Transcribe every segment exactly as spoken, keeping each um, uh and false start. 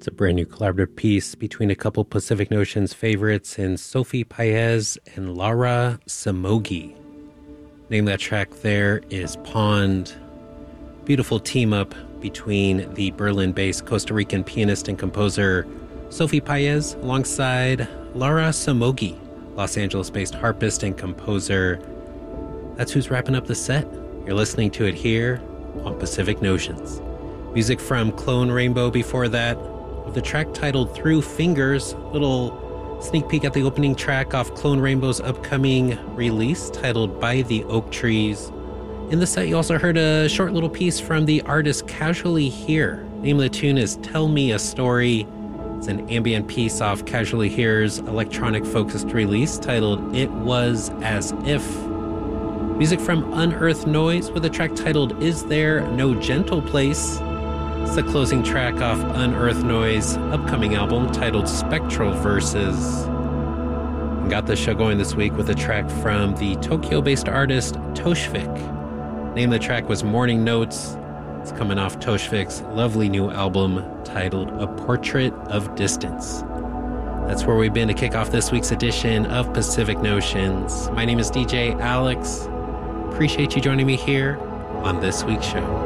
It's a brand new collaborative piece between a couple Pacific Notions favorites in Sophie Paez and Laura Samogi. Name of that track there is Pond. Beautiful team up between the Berlin-based Costa Rican pianist and composer Sophie Paez alongside Laura Samogi, Los Angeles-based harpist and composer. That's who's wrapping up the set. You're listening to it here on Pacific Notions. Music from Clone Rainbow before that, with the track titled Through Fingers. Little sneak peek at the opening track off Clone Rainbow's upcoming release titled By the Oak Trees. In the set, you also heard a short little piece from the artist Casually Here. Name of the tune is Tell Me a Story. It's an ambient piece off Casually Here's electronic-focused release titled It Was As If. Music from Unearthed Noise with a track titled Is There No Gentle Place? It's the closing track off Unearthed Noise upcoming album titled Spectral Verses. And got the show going this week with a track from the Tokyo-based artist Toshvik. Name of the track was Morning Notes. It's coming off Toshvik's lovely new album titled A Portrait of Distance. That's where we've been to kick off this week's edition of Pacific Notions. My name is D J Alex. Appreciate you joining me here on this week's show.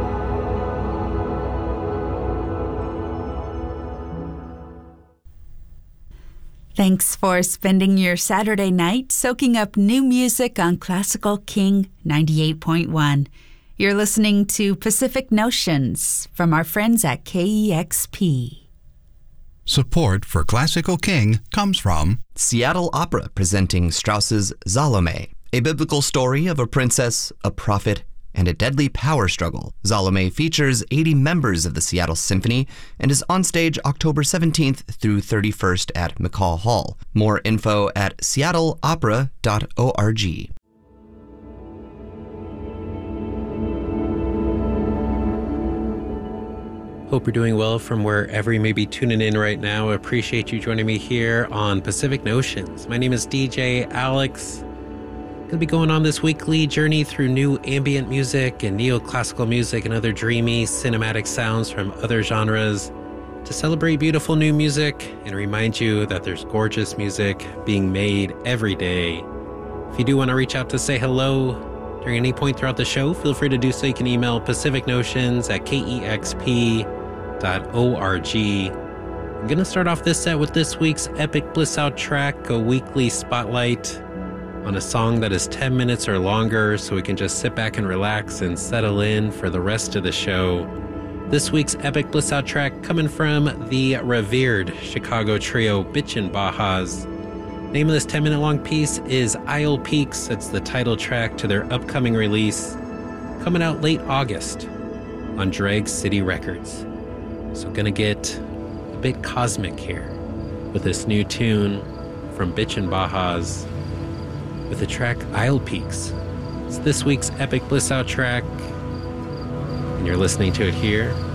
Thanks for spending your Saturday night soaking up new music on Classical King ninety-eight point one. You're listening to Pacific Notions from our friends at K E X P. Support for Classical King comes from Seattle Opera presenting Strauss's Salome, a biblical story of a princess, a prophet, and a deadly power struggle. Salome features eighty members of the Seattle Symphony and is on stage October seventeenth through thirty-first at McCall Hall. More info at seattle opera dot org. Hope you're doing well from wherever you may be tuning in right now. I appreciate you joining me here on Pacific Notions. My name is D J Alex. Going to be going on this weekly journey through new ambient music and neoclassical music and other dreamy cinematic sounds from other genres to celebrate beautiful new music and remind you that there's gorgeous music being made every day. If you do want to reach out to say hello during any point throughout the show, feel free to do so. You can email pacific notions at k e x p dot org. I'm going to start off this set with this week's Epic Bliss Out track, a weekly spotlight on a song that is ten minutes or longer, so we can just sit back and relax and settle in for the rest of the show. This week's Epic Bliss Out track coming from the revered Chicago trio Bitchin' Bajas. Name of this ten minute long piece is Isle Peaks. It's the title track to their upcoming release, coming out late August on Drag City Records. So gonna get a bit cosmic here with this new tune from Bitchin' Bajas with the track Isle Peaks. It's this week's Epic Bliss Out track, and you're listening to it here